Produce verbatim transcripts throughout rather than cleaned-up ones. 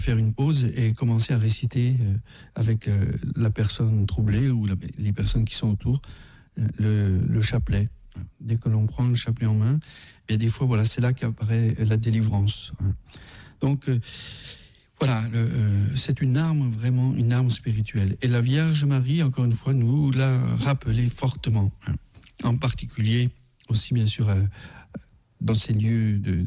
faire une pause et commencer à réciter euh, avec euh, la personne troublée ou la, les personnes qui sont autour euh, le, le chapelet. Dès que l'on prend le chapelet en main, et des fois, voilà, c'est là qu'apparaît la délivrance. Donc, euh, voilà, le, euh, c'est une arme, vraiment une arme spirituelle. Et la Vierge Marie, encore une fois, nous l'a rappelé fortement. Hein. En particulier, aussi bien sûr, euh, dans ces lieux de,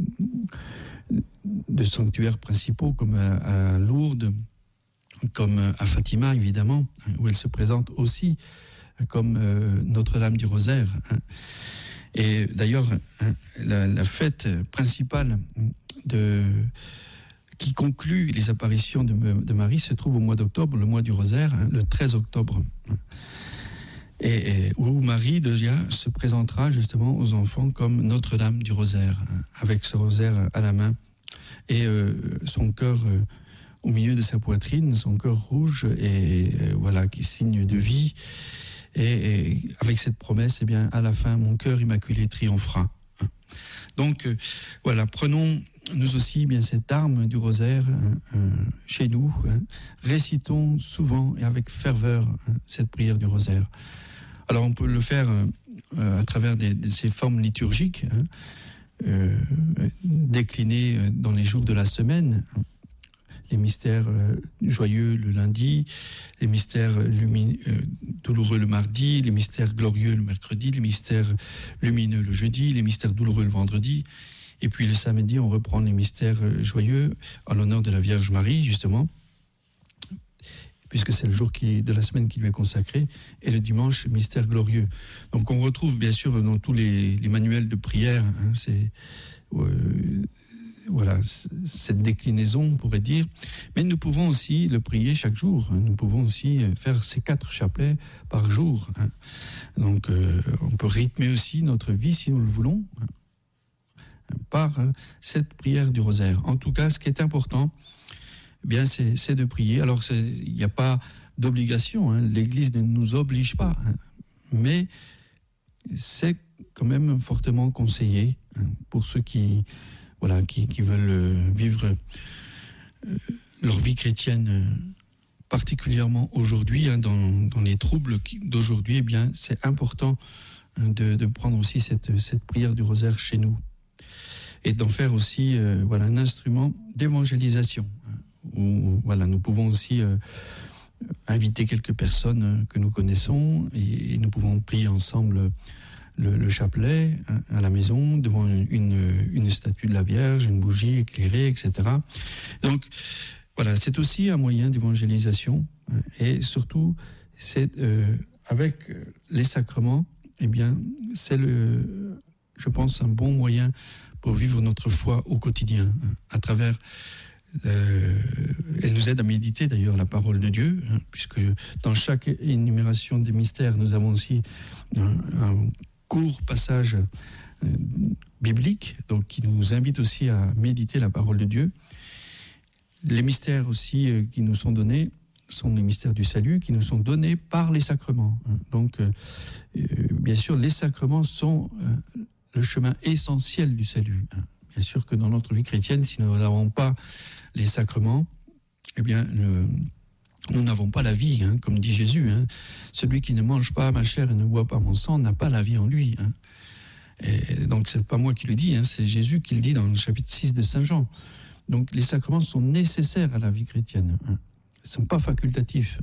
de sanctuaires principaux, comme à, à Lourdes, comme à Fatima, évidemment, où elle se présente aussi comme euh, Notre-Dame du Rosaire. Hein. Et d'ailleurs, hein, la, la fête principale de... qui conclut les apparitions de, de Marie se trouve au mois d'octobre, le mois du Rosaire, hein, le treize octobre. Et, et où Marie déjà se présentera justement aux enfants comme Notre-Dame du Rosaire, hein, avec ce rosaire à la main et euh, son cœur euh, au milieu de sa poitrine, son cœur rouge et euh, voilà, qui est signe de vie. Et, et avec cette promesse, eh bien, à la fin, mon cœur immaculé triomphera. Hein. Donc euh, voilà, prenons nous aussi bien cette arme du rosaire hein, euh, chez nous, hein, récitons souvent et avec ferveur hein, cette prière du rosaire. Alors on peut le faire euh, à travers des, de ces formes liturgiques, hein, euh, déclinées dans les jours de la semaine, les mystères euh, joyeux le lundi, les mystères lumineux, euh, douloureux le mardi, les mystères glorieux le mercredi, les mystères lumineux le jeudi, les mystères douloureux le vendredi. Et puis le samedi, on reprend les mystères joyeux en l'honneur de la Vierge Marie, justement, puisque c'est le jour qui, de la semaine qui lui est consacré, et le dimanche, mystère glorieux. Donc on retrouve bien sûr dans tous les, les manuels de prière, hein, c'est, euh, voilà, cette déclinaison, on pourrait dire, mais nous pouvons aussi le prier chaque jour, hein, nous pouvons aussi faire ces quatre chapelets par jour. Hein. Donc euh, on peut rythmer aussi notre vie si nous le voulons, hein, par cette prière du rosaire. En tout cas, ce qui est important, eh bien, c'est, c'est de prier. Alors, il n'y a pas d'obligation, hein. L'Église ne nous oblige pas, hein. Mais c'est quand même fortement conseillé hein, pour ceux qui, voilà, qui, qui veulent vivre euh, leur vie chrétienne, euh, particulièrement aujourd'hui, hein, dans, dans les troubles d'aujourd'hui. Eh bien, c'est important hein, de, de prendre aussi cette, cette prière du rosaire chez nous. Et d'en faire aussi euh, voilà, un instrument d'évangélisation, hein, où voilà, nous pouvons aussi euh, inviter quelques personnes euh, que nous connaissons et, et nous pouvons prier ensemble le, le chapelet hein, à la maison, devant une, une, une statue de la Vierge, une bougie éclairée, et cetera. Donc voilà, c'est aussi un moyen d'évangélisation hein, et surtout, c'est euh, avec les sacrements, eh bien, c'est le, je pense, un bon moyen pour vivre notre foi au quotidien, hein, à travers, euh, elle nous aide à méditer d'ailleurs la parole de Dieu, hein, puisque dans chaque énumération des mystères, nous avons aussi un, un court passage euh, biblique, donc qui nous invite aussi à méditer la parole de Dieu. Les mystères aussi euh, qui nous sont donnés sont les mystères du salut, qui nous sont donnés par les sacrements. Hein. Donc, euh, euh, bien sûr, les sacrements sont euh, le chemin essentiel du salut. Bien sûr que dans notre vie chrétienne, si nous n'avons pas les sacrements, eh bien, euh, nous n'avons pas la vie, hein, comme dit Jésus. Hein. Celui qui ne mange pas ma chair et ne boit pas mon sang n'a pas la vie en lui. Hein. Et donc, c'est pas moi qui le dis, hein, c'est Jésus qui le dit dans le chapitre six de Saint Jean. Donc, les sacrements sont nécessaires à la vie chrétienne. Hein. Ils ne sont pas facultatifs.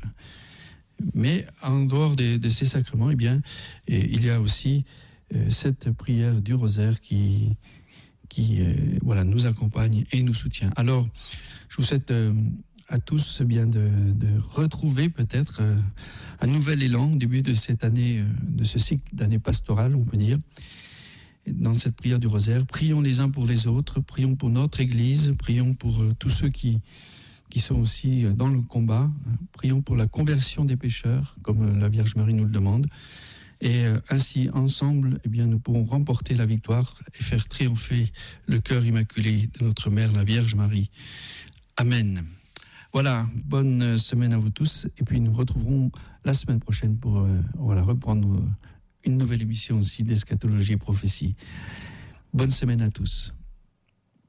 Mais en dehors de, de ces sacrements, eh bien, et il y a aussi Euh, cette prière du rosaire qui, qui euh, voilà, nous accompagne et nous soutient. Alors, je vous souhaite euh, à tous bien de, de retrouver peut-être euh, un nouvel élan au début de cette année, euh, de ce cycle d'année pastorale, on peut dire, dans cette prière du rosaire. Prions les uns pour les autres, prions pour notre Église, prions pour euh, tous ceux qui, qui sont aussi dans le combat, hein. Prions pour la conversion des pécheurs, comme la Vierge Marie nous le demande. Et ainsi, ensemble, eh bien, nous pourrons remporter la victoire et faire triompher le cœur immaculé de notre Mère, la Vierge Marie. Amen. Voilà, bonne semaine à vous tous. Et puis, nous retrouverons la semaine prochaine pour euh, voilà, reprendre une nouvelle émission aussi d'Eschatologie et Prophétie. Bonne semaine à tous.